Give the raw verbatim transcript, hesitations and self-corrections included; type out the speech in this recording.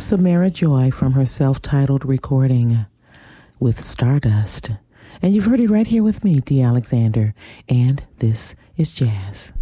Samara Joy from her self-titled recording with Stardust. And you've heard it right here with me, Dee Alexander. And this is Jazz.